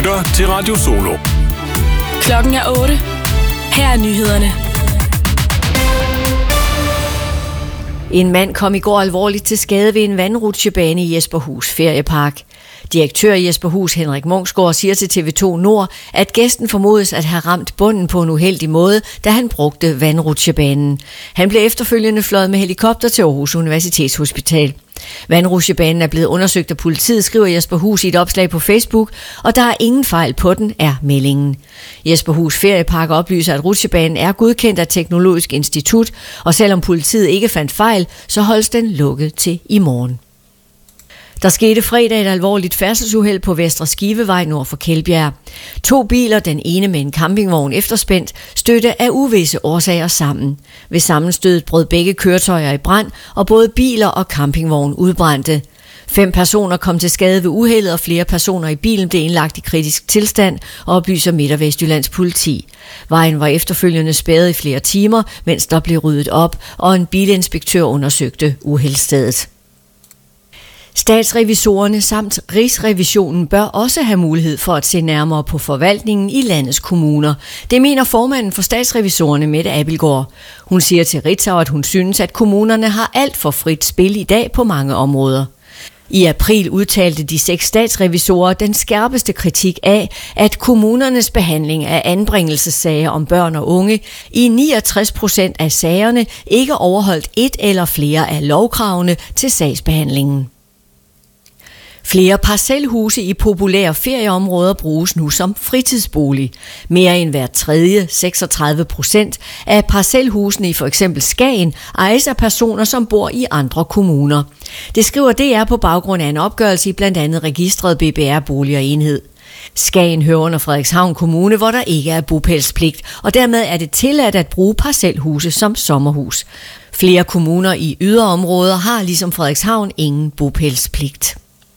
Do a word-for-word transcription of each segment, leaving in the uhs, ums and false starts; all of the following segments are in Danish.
lytter til Radio Solo. Klokken er otte. Her er nyhederne. En mand kom i går alvorligt til skade ved en vandrutsjebane i Jesperhus Feriepark. Direktør i Jesperhus Henrik Munksgaard siger til T V to Nord, at gæsten formodes at have ramt bunden på en uheldig måde, da han brugte vandrutsjebanen. Han blev efterfølgende fløjet med helikopter til Aarhus Universitetshospital. Vandrutsjebanen er blevet undersøgt af politiet, skriver Jesperhus i et opslag på Facebook, og der er ingen fejl på den, er meldingen. Jesperhus Feriepark oplyser, at rutsjebanen er godkendt af Teknologisk Institut, og selvom politiet ikke fandt fejl, så holdes den lukket til i morgen. Der skete fredag et alvorligt færdselsuheld på Vestre Skivevej nord for Kjeldbjerg. To biler, den ene med en campingvogn efterspændt, stødte af uvisse årsager sammen. Ved sammenstødet brød begge køretøjer i brand, og både biler og campingvogn udbrændte. Fem personer kom til skade ved uheldet, og flere personer i bilen blev indlagt i kritisk tilstand, oplyser Midt- og Vestjyllands politi. Vejen var efterfølgende spærret i flere timer, mens der blev ryddet op, og en bilinspektør undersøgte uheldsstedet. Statsrevisorerne samt Rigsrevisionen bør også have mulighed for at se nærmere på forvaltningen i landets kommuner. Det mener formanden for Statsrevisorerne, Mette Abildgaard. Hun siger til Ritzau, at hun synes, at kommunerne har alt for frit spil i dag på mange områder. I april udtalte de seks statsrevisorer den skærpeste kritik af, at kommunernes behandling af anbringelsessager om børn og unge i niogtres procent af sagerne ikke overholdt et eller flere af lovkravene til sagsbehandlingen. Flere parcelhuse i populære ferieområder bruges nu som fritidsbolig. Mere end hver tredje, seksogtredive procent af parcelhusene i for eksempel Skagen, ejes af personer, som bor i andre kommuner. Det skriver D R på baggrund af en opgørelse i blandt andet registret B B R Bolig og Enhed. Skagen hører under Frederikshavn Kommune, hvor der ikke er bopælspligt, og dermed er det tilladt at bruge parcelhuse som sommerhus. Flere kommuner i yderområder har ligesom Frederikshavn ingen bopælspligt.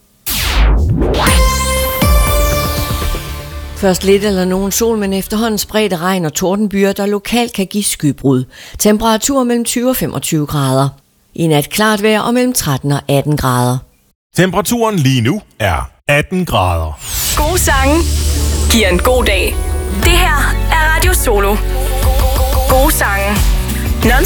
Først lidt eller nogen sol, men efterhånden spredte regn og tordenbyer, der lokalt kan give skybrud. Temperatur mellem tyve og femogtyve grader. I nat klart vejr og mellem tretten og atten grader. Temperaturen lige nu er atten grader. Gode sange giver en god dag. Det her er Radio Solo. Gode sange.